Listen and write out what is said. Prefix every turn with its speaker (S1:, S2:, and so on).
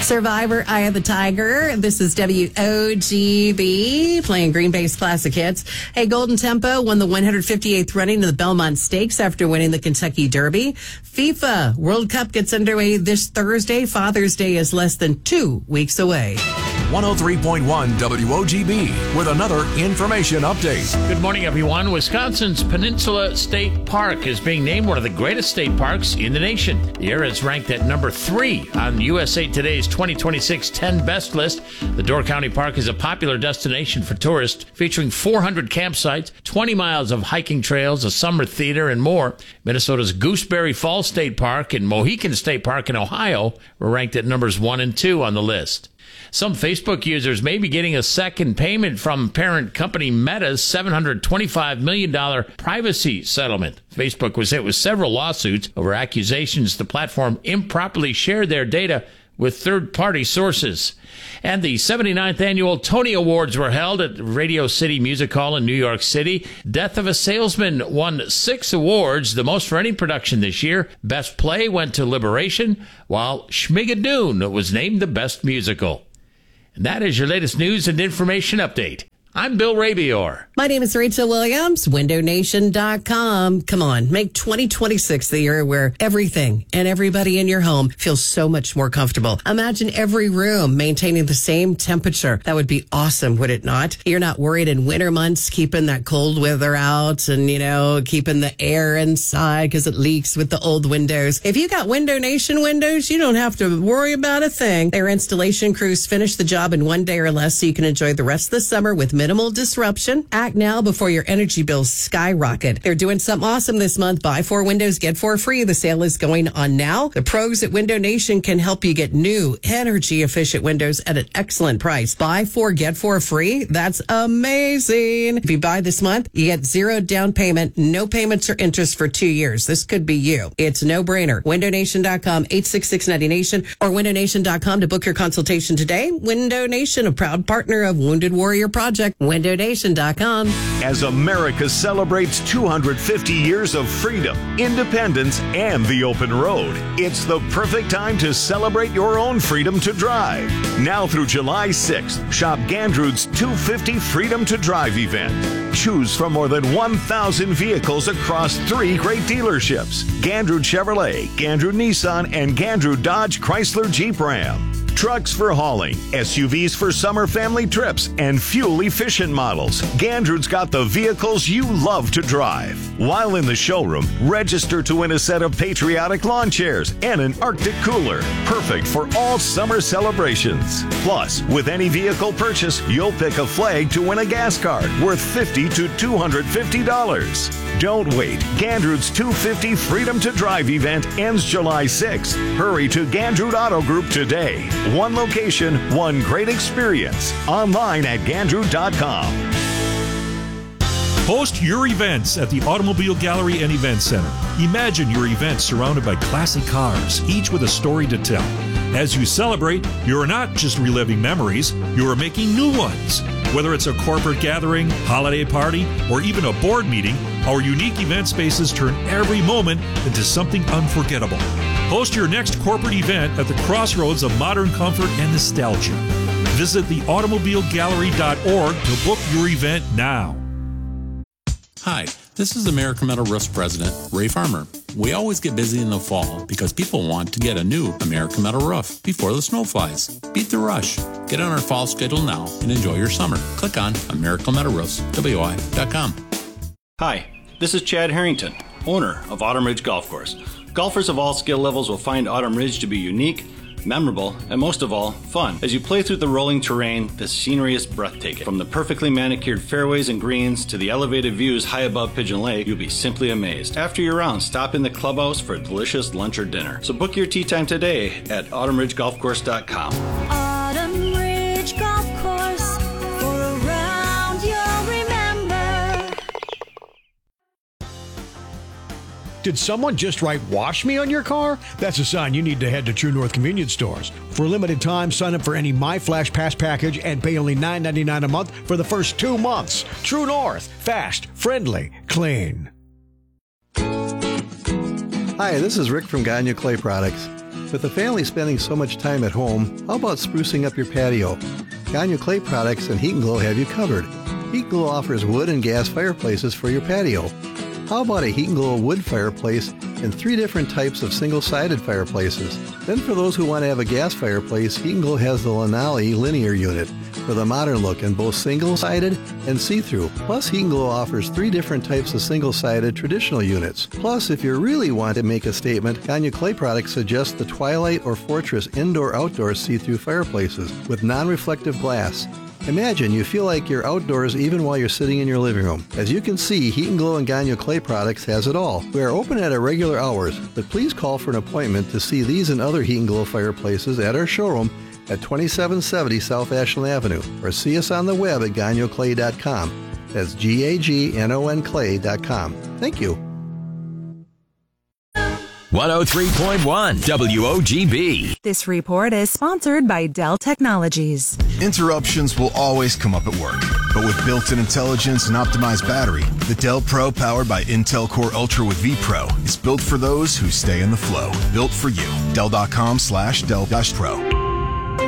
S1: Survivor, Eye of the Tiger. This is WOGB playing Green Bay's classic hits. Hey, Golden Tempo won the 158th running of the Belmont Stakes after winning the Kentucky Derby. FIFA World Cup gets underway this Thursday. Father's Day is less than 2 weeks away.
S2: 103.1 WOGB with another information update.
S3: Good morning, everyone. Wisconsin's Peninsula State Park is being named one of the greatest state parks in the nation. The area is ranked at number 3 on USA Today's 2026 10 Best list. The Door County Park is a popular destination for tourists, featuring 400 campsites, 20 miles of hiking trails, a summer theater, and more. Minnesota's Gooseberry Falls State Park and Mohican State Park in Ohio were ranked at numbers 1 and 2 on the list. Some Facebook users may be getting a second payment from parent company Meta's $725 million privacy settlement. Facebook was hit with several lawsuits over accusations the platform improperly shared their data with third-party sources. And the 79th annual Tony Awards were held at Radio City Music Hall in New York City. Death of a Salesman won 6 awards, the most for any production this year. Best Play went to Liberation, while Schmigadoon was named the Best Musical. And that is your latest news and information update. I'm Bill Rabior.
S1: My name is Rachel Williams, WindowNation.com. Come on, make 2026 the year where everything and everybody in your home feels so much more comfortable. Imagine every room maintaining the same temperature. That would be awesome, would it not? You're not worried in winter months keeping that cold weather out and, keeping the air inside because it leaks with the old windows. If you got Window Nation windows, you don't have to worry about a thing. Their installation crews finish the job in 1 day or less so you can enjoy the rest of the summer with minimal disruption. Act now before your energy bills skyrocket. They're doing something awesome this month. Buy 4 windows, get 4 free. The sale is going on now. The pros at Window Nation can help you get new, energy-efficient windows at an excellent price. Buy 4, get 4 free. That's amazing. If you buy this month, you get 0 down payment, no payments or interest for 2 years. This could be you. It's a no-brainer. WindowNation.com, 866-90Nation, or WindowNation.com to book your consultation today. Window Nation, a proud partner of Wounded Warrior Project. WindowNation.com.
S4: As America celebrates 250 years of freedom, independence, and the open road, it's the perfect time to celebrate your own freedom to drive. Now through July 6th, shop Gandrud's 250 Freedom to Drive event. Choose from more than 1,000 vehicles across 3 great dealerships: Gandrud Chevrolet, Gandrud Nissan, and Gandrud Dodge Chrysler Jeep Ram. Trucks for hauling, SUVs for summer family trips, and fuel-efficient models. Gandrud's got the vehicles you love to drive. While in the showroom, register to win a set of patriotic lawn chairs and an Arctic cooler, perfect for all summer celebrations. Plus, with any vehicle purchase, you'll pick a flag to win a gas card worth $50 to $250. Don't wait. Gandrud's 250 Freedom to Drive event ends July 6th. Hurry to Gandrud Auto Group today. 1 location, 1 great experience. Online at Gandrud.com.
S5: Host your events at the Automobile Gallery and Event Center. Imagine your event surrounded by classic cars, each with a story to tell. As you celebrate, you're not just reliving memories, you're making new ones. Whether it's a corporate gathering, holiday party, or even a board meeting, our unique event spaces turn every moment into something unforgettable. Host your next corporate event at the crossroads of modern comfort and nostalgia. Visit theautomobilegallery.org to book your event now.
S6: Hi, this is American Metal Roofs President Ray Farmer. We always get busy in the fall because people want to get a new American Metal roof before the snow flies. Beat the rush. Get on our fall schedule now and enjoy your summer. Click on AmericanMetalRoofsWI.com.
S7: Hi, this is Chad Harrington, owner of Autumn Ridge Golf Course. Golfers of all skill levels will find Autumn Ridge to be unique, memorable, and most of all, fun. As you play through the rolling terrain, the scenery is breathtaking. From the perfectly manicured fairways and greens to the elevated views high above Pigeon Lake, you'll be simply amazed. After your round, stop in the clubhouse for a delicious lunch or dinner. So book your tee time today at autumnridgegolfcourse.com.
S8: Autumn Ridge Golf Course, for a round you'll remember.
S9: Did someone just write "wash me" on your car? That's a sign you need to head to True North convenience stores. For a limited time, sign up for any My Flash Pass package and pay only $9.99 a month for the first 2 months. True North. Fast, friendly, clean.
S10: Hi, this is Rick from Gagne Clay Products. With the family spending so much time at home, how about sprucing up your patio? Gagnon Clay Products and Heat & Glow have you covered. Heat & Glow offers wood and gas fireplaces for your patio. How about a Heat & Glow wood fireplace and 3 different types of single-sided fireplaces? Then for those who want to have a gas fireplace, Heat & Glow has the Lanali linear unit for the modern look in both single-sided and see-through. Plus, Heat & Glow offers 3 different types of single-sided traditional units. Plus, if you really want to make a statement, Gagnon Clay Products suggests the Twilight or Fortress indoor-outdoor see-through fireplaces with non-reflective glass. Imagine you feel like you're outdoors even while you're sitting in your living room. As you can see, Heat & Glow and Gagnon Clay Products has it all. We are open at our regular hours, but please call for an appointment to see these and other Heat & Glow fireplaces at our showroom at 2770 South Ashland Avenue, or see us on the web at GagnonClay.com. That's GAGNON Clay.com. Thank you.
S11: 103.1 WOGB.
S12: This report is sponsored by Dell Technologies.
S13: Interruptions will always come up at work, but with built-in intelligence and optimized battery, the Dell Pro powered by Intel Core Ultra with vPro is built for those who stay in the flow. Built for you. Dell.com/Dell-Pro.